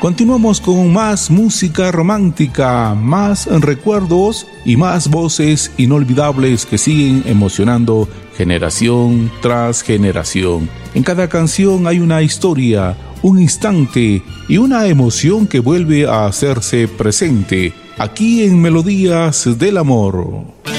Continuamos con más música romántica, más recuerdos y más voces inolvidables que siguen emocionando generación tras generación. En cada canción hay una historia, un instante y una emoción que vuelve a hacerse presente aquí en Melodías del Amor.